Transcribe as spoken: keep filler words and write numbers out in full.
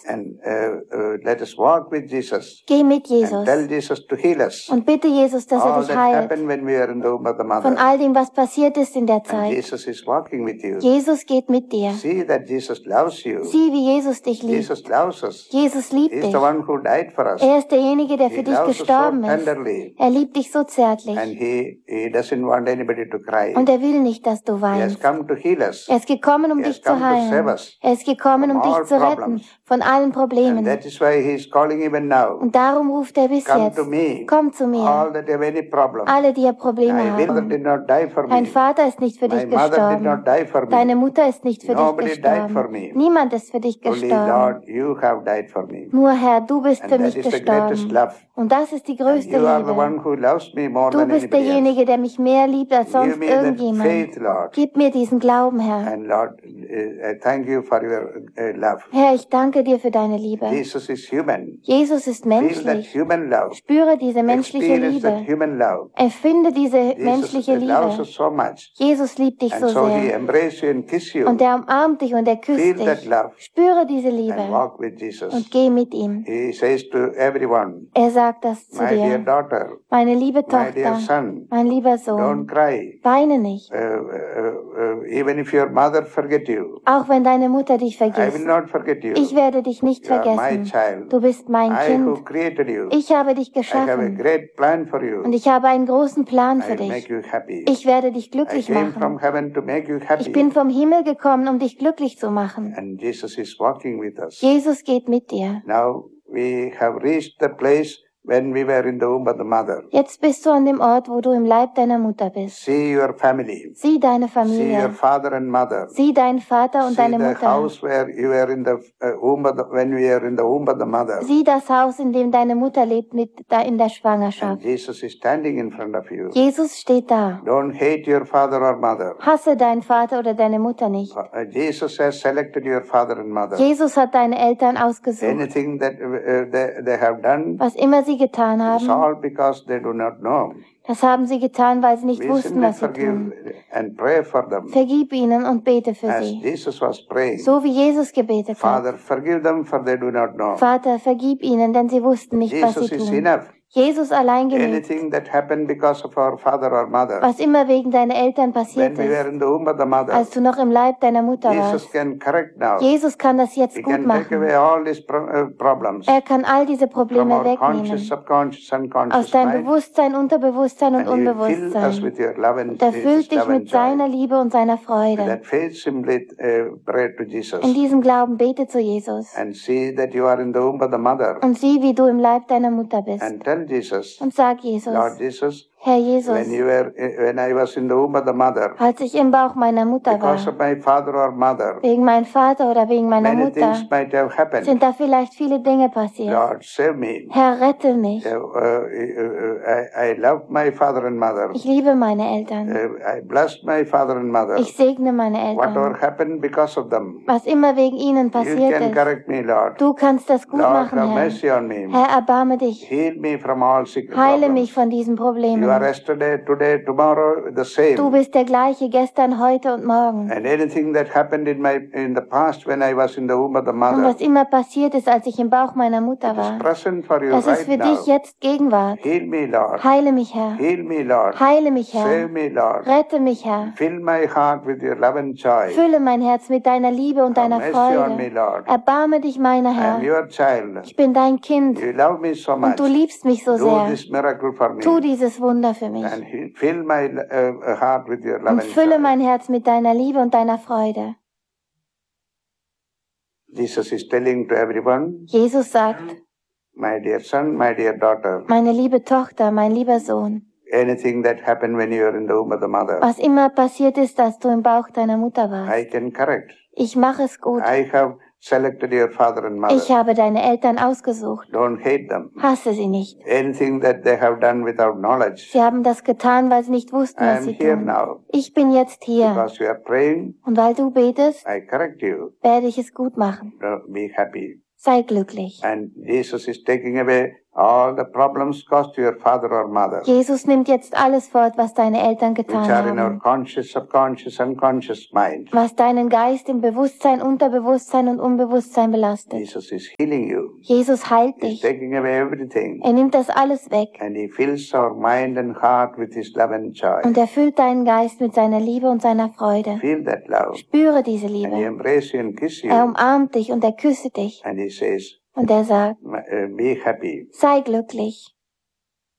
And uh, uh, let us walk with Jesus. Geh mit Jesus. And tell Jesus to heal us. Und bitte Jesus, dass all er dich that heilt. happened when we are in the womb of the mother. Von all dem, was passiert ist in der And Zeit. Jesus is walking with you. Jesus geht mit dir. See that Jesus loves you. Sieh, wie Jesus dich liebt. Jesus loves us. Jesus liebt He's dich. the one who died for us. Er ist derjenige, der He für dich loves us gestorben so ist. tenderly. Er liebt dich so zärtlich. And he, he doesn't want anybody to cry. Und er will nicht, dass du He has weinst. come to heal us. Er ist gekommen, um He dich has zu come to save heilen. us Er ist gekommen, um from all dich zu retten problems. von allen And Problemen. that is why he is calling even now. Und darum ruft er bis Come jetzt. to me. Komm zu All mir. that have any problem. Alle, die ihr Probleme My father haben. did not die for Dein me. Vater ist nicht für My dich mother did not gestorben. die for me. Deine Mutter ist nicht für Nobody dich died for gestorben. me. Niemand ist für dich Only gestorben. Lord, you have died for me. Nur Herr, du bist And für that mich is the greatest gestorben. love. Und das ist die And größte you are the Liebe. one who loves me more Du than bist anybody else. derjenige, der mich mehr liebt als Give sonst me that irgendjemand. faith, Lord. Gib mir diesen Glauben, Herr. And Lord, uh, I thank you for your uh, love. Herr, ich danke dir für deine Liebe. Jesus is human. Jesus ist Feel that menschlich. human love. Spüre diese menschliche Experience that Liebe. human love. Empfinde diese Jesus menschliche loves Liebe. us so much. Jesus liebt dich And so so he sehr. embraces you and kisses you. Und er umarmt dich und er küsst Feel that dich. love Spüre diese and Liebe walk with Jesus. und geh mit ihm. He says to everyone, Er sagt das zu my dear dir. daughter, Meine liebe my dear Tochter, son, mein lieber don't Sohn, cry. weine nicht. Uh, uh, uh, even if your mother forget you, Auch wenn deine Mutter dich I will vergisst. not forget you. Ich werde dich nicht You are my vergessen. child. Du bist mein I who Kind. created you. Ich habe dich I have a geschaffen. great plan for you. Und ich habe einen großen Plan für I will make dich. you happy. Ich werde dich I glücklich came from machen. heaven to make you happy. Ich bin vom Himmel gekommen, um dich glücklich zu machen. And Jesus is walking with us. Jesus geht mit dir. Now we have reached the place when we were in the womb of the mother. Jetzt bist du an dem Ort, wo du im Leib deiner Mutter bist. See your family. Sieh deine See your Familie. father and mother. Sieh deinen Vater und See deine the Mutter. house where you were in the uh, womb of the, when we are in the womb of the mother. Sieh das Haus, in dem deine Mutter lebt, mit da in der And Schwangerschaft. Jesus is standing in front of you. Jesus steht da. Don't hate your father or mother. Hasse deinen Vater oder deine Mutter nicht. Uh, Jesus has selected your father and mother. Jesus hat deine Eltern ausgesucht. Anything that uh, they, they have done, Was immer sie getan it's haben, all because they do not know. das haben sie getan, weil sie nicht We wussten, simply was sie forgive tun. and pray for them. Vergib ihnen und bete für As sie. Jesus was praying, So wie Jesus gebetet hat. Father, forgive them for they do not know. Vater, vergib ihnen, denn sie wussten nicht, was Jesus sie is tun. enough. Jesus allein genügt. Anything that happened because of our father or mother, Was immer wegen deiner Eltern passiert when we were ist, in the womb of the mother, als du noch im Leib deiner Mutter Jesus warst. can correct now. Jesus kann das jetzt He gut can take machen. away all these pro uh, problems Er kann all diese from Probleme our conscious, wegnehmen. subconscious, Aus unconscious deinem mind. Bewusstsein, Unterbewusstsein und And he will fill us Unbewusstsein. with your love and, Und er his füllt dich love and mit joy. seiner Liebe und seiner With Freude. that faith, simply uh, pray to Jesus. In diesem Glauben bete zu Jesus. And see that you are in the womb of the mother. Und sieh, wie du im Leib deiner Mutter bist. And tell Jesus, Und sag Jesus, Lord Jesus, Herr Jesus, when you were, when I was in the womb of the mother, als ich im Bauch meiner Mutter because war, of my father or mother, wegen meinem Vater oder wegen meiner many Mutter, things might have happened. sind da vielleicht viele Dinge passiert. Lord, save me. Herr, rette mich. Uh, uh, uh, I, I love my father and mother. Ich liebe meine Eltern. Uh, I bless my father and mother. Ich segne meine Whatever Eltern. happened because of them, Was immer wegen ihnen you passiert can ist, correct me, Lord. du kannst das gut Lord, machen, have Herr. mercy on me. Herr, erbarme dich. Heal me from all sick Heile problems. mich von diesen You are Problemen. yesterday, today, tomorrow, the same. Du bist der gleiche gestern, heute und morgen. And anything that happened in my in the past when I was in the womb of the Und mother, was immer passiert ist, als ich im Bauch meiner Mutter it is war, present for you das ist für right now. dich jetzt Gegenwart. Heal me, Lord. Heile mich, Herr. Heal me, Lord. Heile mich, Save Herr. me, Lord. Rette mich, Herr. Fill my heart with your love and joy. Fülle mein Herz mit deiner Liebe und Have deiner mercy on me, Freude. Lord. Erbarme dich, meiner I am Herr. your child. Ich bin dein Kind You love me so much. und du liebst mich so Do sehr. this miracle for me. Tu dieses Wunder für mich And he- fill my uh, heart with your love und and fülle joy. mein Herz mit deiner Liebe und deiner Freude. Jesus is telling to everyone, Jesus sagt, my dear son, my dear daughter, meine liebe Tochter, mein lieber Sohn, anything that happened when you were in the womb of the mother, was immer passiert ist, als du im Bauch deiner Mutter warst, I can correct. ich mache es gut. I have selected your father and mother. Ich habe deine Eltern ausgesucht. Don't hate them. Hasse sie nicht. Anything that they have done without knowledge. Sie haben das getan, weil sie nicht wussten, I was am sie here tun. now Ich bin jetzt hier. because you are praying. Und weil du betest, I correct you. werde ich es gut machen. Uh, Be happy. Sei glücklich. And Jesus is taking away All the problems caused to your father or mother, Jesus nimmt jetzt alles fort, was deine Eltern getan which are in our haben, conscious, subconscious, unconscious mind. was deinen Geist im Bewusstsein, Unterbewusstsein und Unbewusstsein belastet. Jesus is healing you. Jesus heilt He's dich. taking away everything. Er nimmt das alles weg And He fills our mind and heart with His love and joy. und erfüllt deinen Geist mit seiner Liebe und seiner Freude. Feel that love. Spüre diese And He Liebe. embraces you and kisses Er you. umarmt dich und er küsse dich And He says, und er sagt, "Uh, be happy. sei glücklich.